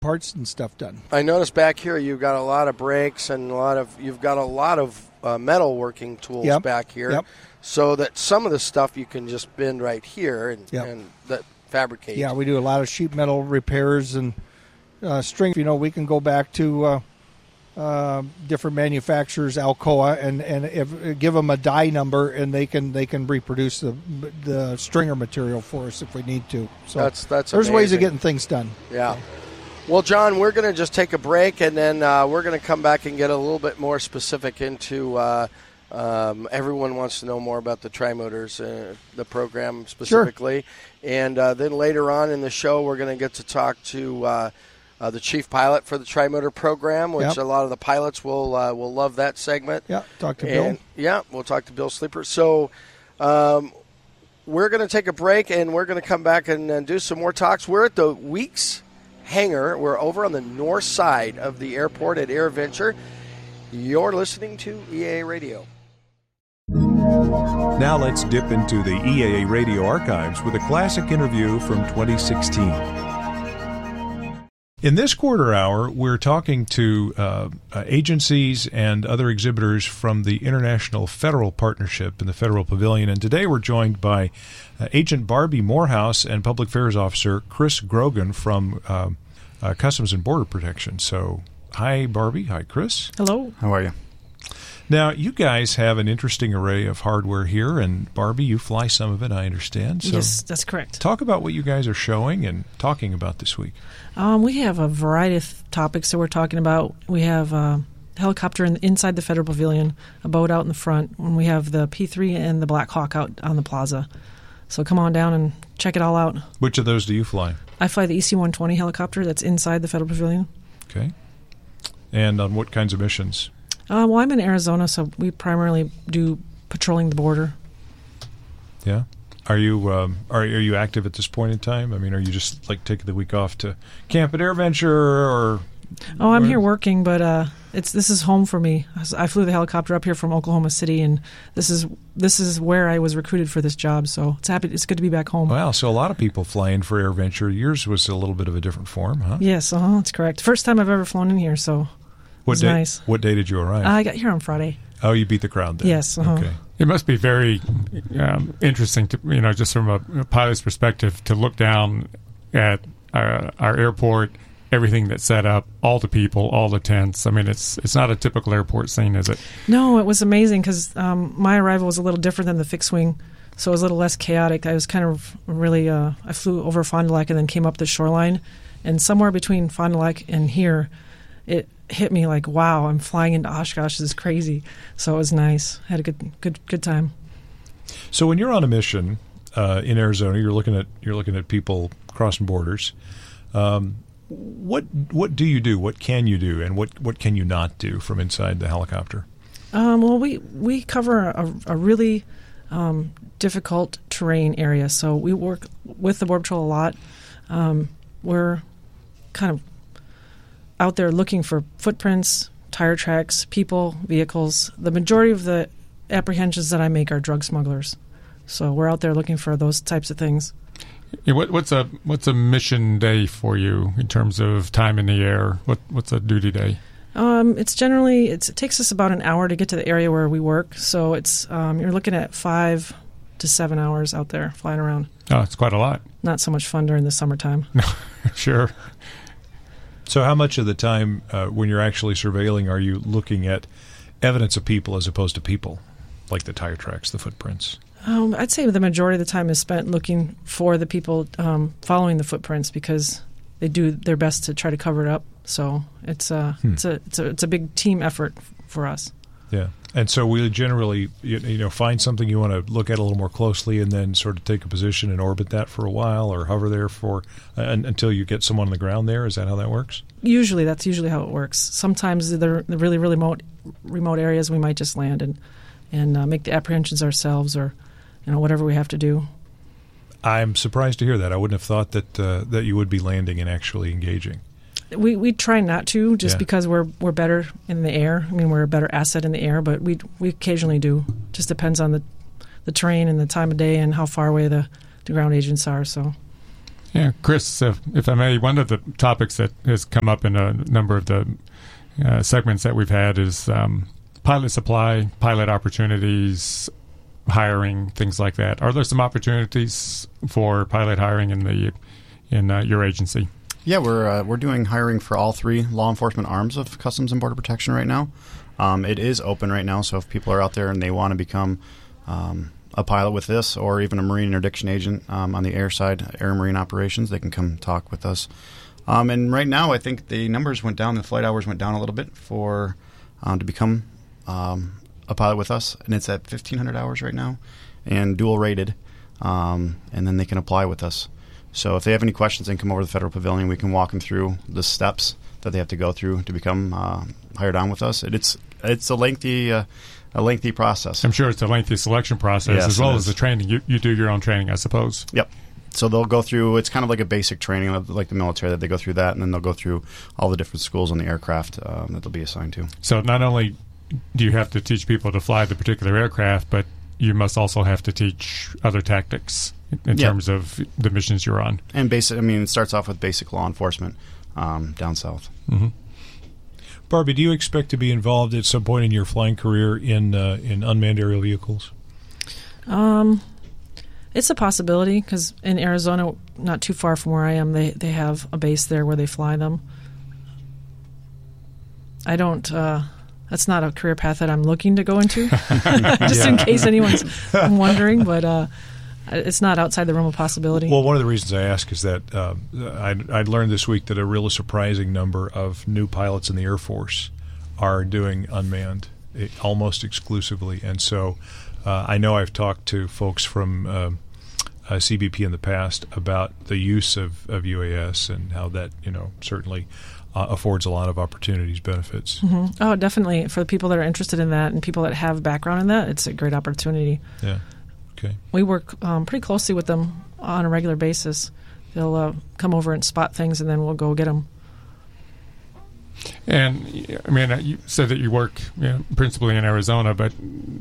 parts and stuff done. I noticed back here you've got a lot of brakes and you've got a lot of metal working tools back here, so that some of the stuff you can just bend right here and that fabricate. Yeah, we do a lot of sheet metal repairs and string. We can go back to different manufacturers, Alcoa, and give them a die number, and they can reproduce the stringer material for us if we need to. So that's there's amazing. ways of getting things done. Yeah. Well, John, we're going to just take a break, and then we're going to come back and get a little bit more specific into everyone wants to know more about the Tri-Motors, the program specifically. Sure. And then later on in the show, we're going to get to talk to the chief pilot for the Tri-Motor program, which a lot of the pilots will love that segment. Yeah, talk to Bill. Yeah, we'll talk to Bill Sleeper. So we're going to take a break, and we're going to come back and do some more talks. We're at the Weeks hangar. We're over on the north side of the airport at AirVenture. You're listening to EAA Radio. Now let's dip into the EAA Radio archives with a classic interview from 2016. In this quarter hour, we're talking to agencies and other exhibitors from the International Federal Partnership in the Federal Pavilion. And today we're joined by Agent Barbie Morehouse and Public Affairs Officer Chris Grogan from Customs and Border Protection. So, hi, Barbie. Hi, Chris. Hello. How are you? Now, you guys have an interesting array of hardware here, and Barbie, you fly some of it, I understand. So yes, that's correct. Talk about what you guys are showing and talking about this week. We have a variety of topics that we're talking about. We have a helicopter inside the Federal Pavilion, a boat out in the front, and we have the P-3 and the Black Hawk out on the plaza. So come on down and check it all out. Which of those do you fly? I fly the EC-120 helicopter that's inside the Federal Pavilion. Okay. And on what kinds of missions? Well, I'm in Arizona, so we primarily do patrolling the border. Yeah. Are you active at this point in time? I mean, are you just like taking the week off to camp at AirVenture or? Oh, I'm here working, but this is home for me. I flew the helicopter up here from Oklahoma City, and this is where I was recruited for this job. So it's good to be back home. Wow, so a lot of people fly in for AirVenture. Yours was a little bit of a different form, huh? Yes, that's correct. First time I've ever flown in here, so it's nice. What day did you arrive? I got here on Friday. Oh, you beat the crowd then. Yes. Okay. It must be very interesting to, just from a pilot's perspective, to look down at our airport, everything that's set up, all the people, all the tents. I mean, it's not a typical airport scene, is it? No, it was amazing because my arrival was a little different than the fixed wing, so it was a little less chaotic. I was kind of really, I flew over Fond du Lac and then came up the shoreline, and somewhere between Fond du Lac and here, it hit me like, wow, I'm flying into Oshkosh. This is crazy. So it was nice. I had a good time. So when you're on a mission in Arizona, you're looking at people crossing borders. What do you do? What can you do? And what can you not do from inside the helicopter? Well, we cover a really difficult terrain area. So we work with the Border Patrol a lot. We're kind of out there looking for footprints, tire tracks, people, vehicles. The majority of the apprehensions that I make are drug smugglers. So we're out there looking for those types of things. Yeah, what's a mission day for you in terms of time in the air? What's a duty day? It's generally it takes us about an hour to get to the area where we work. So it's you're looking at 5 to 7 hours out there flying around. Oh, it's quite a lot. Not so much fun during the summertime. No, sure. So how much of the time when you're actually surveilling are you looking at evidence of people as opposed to people, like the tire tracks, the footprints? I'd say the majority of the time is spent looking for the people following the footprints because they do their best to try to cover it up. So it's a big team effort for us. Yeah, and so we generally find something you want to look at a little more closely, and then sort of take a position and orbit that for a while, or hover there for until you get someone on the ground there. Is that how that works? That's usually how it works. Sometimes the really remote areas we might just land and make the apprehensions ourselves, or whatever we have to do. I'm surprised to hear that. I wouldn't have thought that you would be landing and actually engaging. We try not to, just because we're better in the air. I mean, we're a better asset in the air, but we occasionally do. Just depends on the terrain and the time of day and how far away the ground agents are. So, Yeah, Chris, if I may, one of the topics that has come up in a number of the segments that we've had is pilot supply, pilot opportunities, hiring, things like that. Are there some opportunities for pilot hiring in your agency? Yeah, we're doing hiring for all three law enforcement arms of Customs and Border Protection right now. It is open right now, so if people are out there and they want to become a pilot with this, or even a marine interdiction agent on the air side, air and marine operations, they can come talk with us. And right now, I think the numbers went down, the flight hours went down a little bit for to become a pilot with us, and it's at 1,500 hours right now, and dual rated, and then they can apply with us. So if they have any questions, they can come over to the Federal Pavilion. We can walk them through the steps that they have to go through to become hired on with us. It's a lengthy process. I'm sure it's a lengthy selection process, yes, as well as the training. You do your own training, I suppose. Yep. So they'll go through, it's kind of like a basic training, like the military, that they go through that, and then they'll go through all the different schools on the aircraft that they'll be assigned to. So not only do you have to teach people to fly the particular aircraft, but you must also have to teach other tactics in terms of the missions you're on. And it starts off with basic law enforcement down south. Mm-hmm. Barbie, do you expect to be involved at some point in your flying career in unmanned aerial vehicles? It's a possibility, because in Arizona, not too far from where I am, they have a base there where they fly them. I don't. That's not a career path that I'm looking to go into, just in case anyone's wondering. But it's not outside the realm of possibility. Well, one of the reasons I ask is that I'd learned this week that a really surprising number of new pilots in the Air Force are doing unmanned almost exclusively. And so I know I've talked to folks from CBP in the past about the use of UAS and how that, certainly affords a lot of opportunities, benefits. Mm-hmm. Oh, definitely. For the people that are interested in that and people that have background in that, it's a great opportunity. Yeah. Okay. We work pretty closely with them on a regular basis. They'll come over and spot things, and then we'll go get them. And you said that you work principally in Arizona, but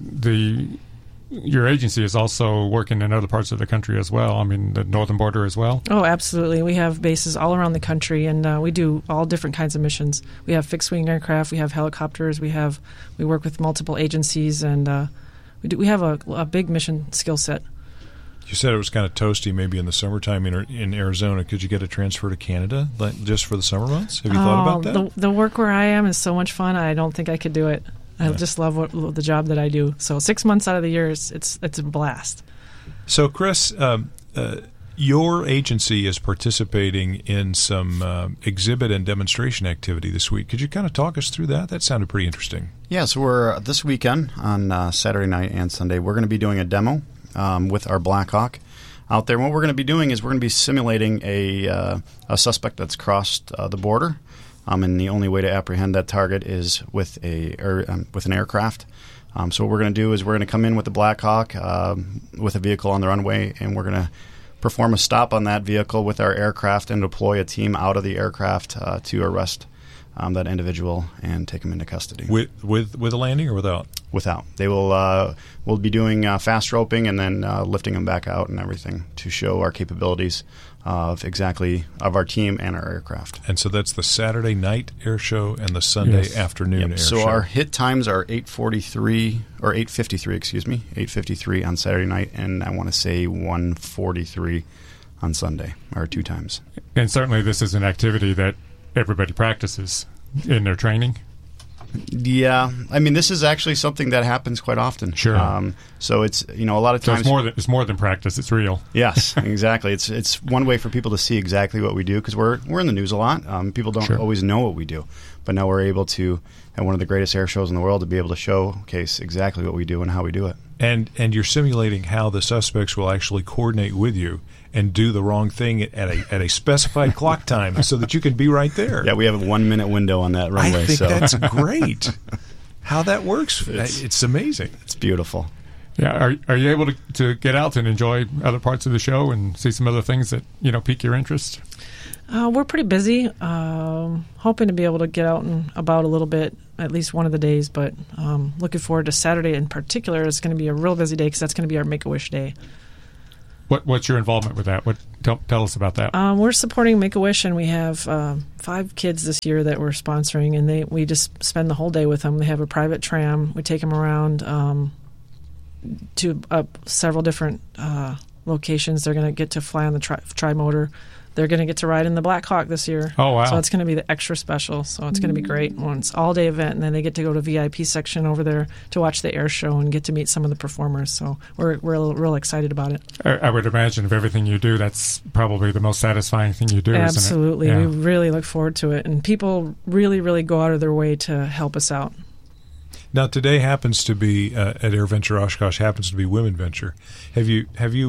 your agency is also working in other parts of the country as well. The northern border as well. Oh, absolutely. We have bases all around the country, and we do all different kinds of missions. We have fixed-wing aircraft. We have helicopters. We work with multiple agencies, and we have a big mission skill set. You said it was kind of toasty maybe in the summertime in Arizona. Could you get a transfer to Canada just for the summer months? Have you thought about that? The work where I am is so much fun. I don't think I could do it. I just love the job that I do. So 6 months out of the year, it's a blast. So, Chris, your agency is participating in some exhibit and demonstration activity this week. Could you kind of talk us through that? That sounded pretty interesting. Yeah, so we're this weekend on Saturday night and Sunday, we're going to be doing a demo with our Black Hawk out there. What we're going to be doing is we're going to be simulating a suspect that's crossed the border, and the only way to apprehend that target is with an aircraft. So what we're going to do is we're going to come in with the Black Hawk with a vehicle on the runway, and we're going to perform a stop on that vehicle with our aircraft and deploy a team out of the aircraft to arrest that individual and take him into custody. With a landing or without? Without. They we'll be doing fast roping and then lifting them back out and everything to show our capabilities of our team and our aircraft. And so that's the Saturday night air show and the Sunday afternoon air show. So our hit times are 8:53 on Saturday night, and I want to say 1:43 on Sunday, our two times. And certainly this is an activity that everybody practices in their training. Yeah, this is actually something that happens quite often. Sure. So it's a lot of times it's more than practice. It's real. Yes, exactly. It's one way for people to see exactly what we do, because we're in the news a lot. People don't always know what we do, but now we're able to, at one of the greatest air shows in the world, to be able to showcase exactly what we do and how we do it. And you're simulating how the suspects will actually coordinate with you and do the wrong thing at a specified clock time so that you can be right there. Yeah, we have a 1 minute window on that runway. I think that's great. How that works, it's amazing. It's beautiful. Yeah, are you able to get out and enjoy other parts of the show and see some other things that pique your interest? We're pretty busy. Hoping to be able to get out and about a little bit at least one of the days, but looking forward to Saturday in particular. It's going to be a real busy day because that's going to be our Make-A-Wish day. What's your involvement with that? Tell us about that. We're supporting Make-A-Wish, and we have 5 kids this year that we're sponsoring, and we just spend the whole day with them. They have a private tram. We take them around to several different locations. They're going to get to fly on the tri-motor. They're going to get to ride in the Black Hawk this year. Oh, wow. So it's going to be the extra special. So it's going to be great. It's all-day event, and then they get to go to VIP section over there to watch the air show and get to meet some of the performers. So we're real excited about it. I would imagine of everything you do, that's probably the most satisfying thing you do, Absolutely. isn't it? We really look forward to it. And people really, really go out of their way to help us out. Now, today happens to be, at AirVenture Oshkosh, happens to be Women Venture. Have you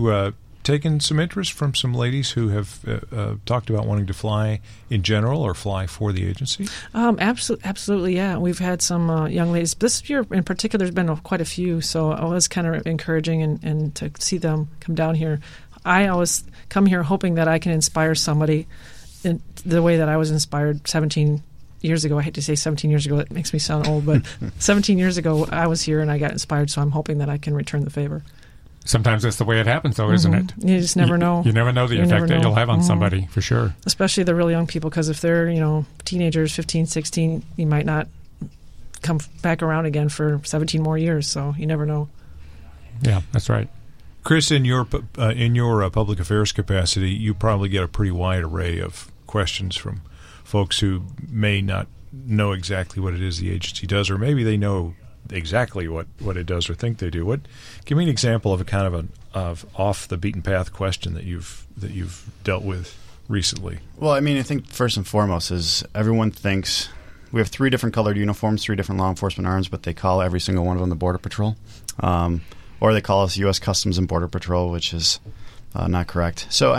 taken some interest from some ladies who have talked about wanting to fly in general or fly for the agency? Absolutely, yeah. We've had some young ladies. This year in particular, there's been quite a few, so I was kind of encouraging and to see them come down here. I always come here hoping that I can inspire somebody in the way that I was inspired 17 years ago. I hate to say 17 years ago. That makes me sound old, but 17 years ago I was here and I got inspired, so I'm hoping that I can return the favor. Sometimes that's the way it happens, though, isn't it? You just never know. You never know the effect that you'll have on somebody, for sure. Especially the really young people, because if they're, teenagers, 15, 16, you might not come back around again for 17 more years, so you never know. Yeah, that's right. Chris, in your public affairs capacity, you probably get a pretty wide array of questions from folks who may not know exactly what it is the agency does, or maybe they know exactly what it does or think they do. Give me an example of a kind of off the beaten path question that you've dealt with recently. Well, I think first and foremost is everyone thinks we have 3 different colored uniforms, 3 different law enforcement arms, but they call every single one of them the Border Patrol, or they call us U.S. Customs and Border Patrol, which is not correct. So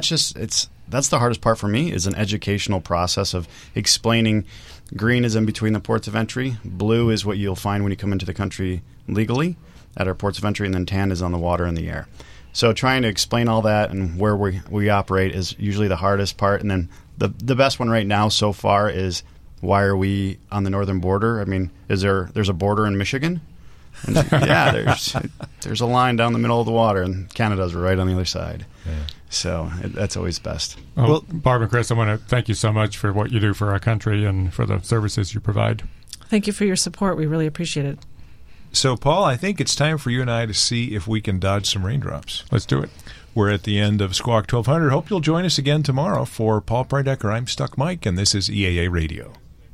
that's the hardest part for me, is an educational process of explaining. Green is in between the ports of entry. Blue is what you'll find when you come into the country legally at our ports of entry, and then tan is on the water and the air. So trying to explain all that and where we operate is usually the hardest part. And then the best one right now so far is, why are we on the northern border? There's a border in Michigan? And yeah, there's a line down the middle of the water, and Canada's right on the other side. Yeah. So that's always best. Well, Barb and Chris, I want to thank you so much for what you do for our country and for the services you provide. Thank you for your support. We really appreciate it. So, Paul, I think it's time for you and I to see if we can dodge some raindrops. Let's do it. We're at the end of Squawk 1200. Hope you'll join us again tomorrow. For Paul Prydecker, I'm Stuck Mike, and this is EAA Radio.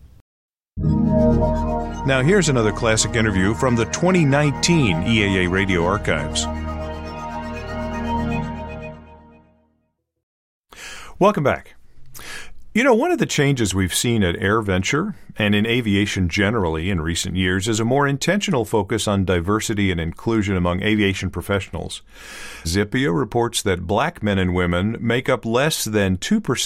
Now, here's another classic interview from the 2019 EAA Radio archives. Welcome back. One of the changes we've seen at AirVenture and in aviation generally in recent years is a more intentional focus on diversity and inclusion among aviation professionals. Zippia reports that black men and women make up less than 2%